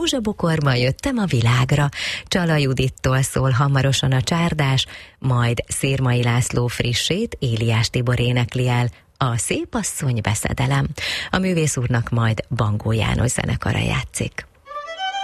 rózsabokorban jöttem a világra. Csala Judittól szól hamarosan a csárdás, majd Szirmai László frissét Éliás Tibor énekli el, a Szép asszony veszedelem. A művész úrnak majd Bangó János zenekara játszik.